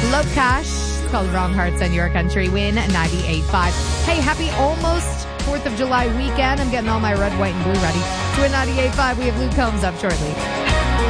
Love Cash. It's called Wrong Hearts on Your Country Win 98.5. Hey, happy almost 4th of July weekend. I'm getting all my red, white, and blue ready. To win 98.5, we have Luke Combs up shortly.